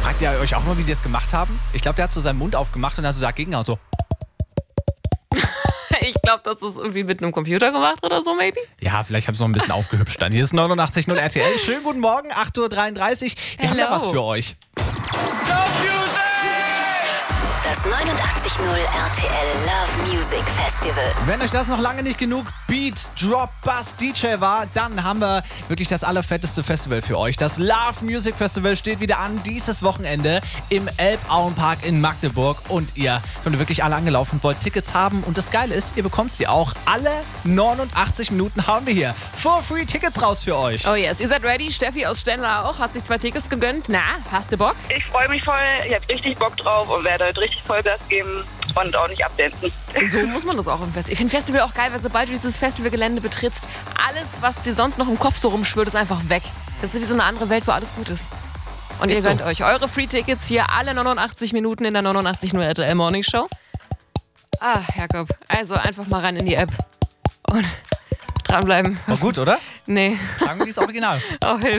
Fragt ihr euch auch mal, wie die das gemacht haben? Ich glaube, der hat so seinen Mund aufgemacht und dann so dagegen und so. Ich glaube, das ist irgendwie mit einem Computer gemacht oder so, maybe. Ja, vielleicht haben sie noch ein bisschen aufgehübscht dann. Hier ist 89.0 RTL. Schönen guten Morgen, 8.33 Uhr. Wir haben da was für euch. Das 89.0 RTL Love Music Festival. Wenn euch das noch lange nicht genug Beat, Drop, Bass, DJ war, dann haben wir wirklich das allerfetteste Festival für euch. Das Love Music Festival steht wieder an dieses Wochenende im Elbauenpark in Magdeburg. Und ihr könnt wirklich alle angelaufen und wollt Tickets haben. Und das Geile ist, ihr bekommt sie auch. Alle 89 Minuten hauen wir hier for free Tickets raus für euch. Oh yes, ihr seid ready. Steffi aus Stendal auch, hat sich 2 Tickets gegönnt. Na, hast du Bock? Ich freue mich voll, ich habe richtig Bock drauf und werde heute richtig Vollgas geben und auch nicht abdancen. So muss man das auch im Festival. Ich finde Festival auch geil, weil sobald du dieses Festivalgelände betrittst, alles, was dir sonst noch im Kopf so rumschwirrt, ist einfach weg. Das ist wie so eine andere Welt, wo alles gut ist. Und ihr gönnt euch eure Free-Tickets hier alle 89 Minuten in der 89.0 RTL Morning Show. Ah, Jakob, also einfach mal rein in die App und dranbleiben. War gut, oder? Nee, Sagen wir das Original. auch Hilfe.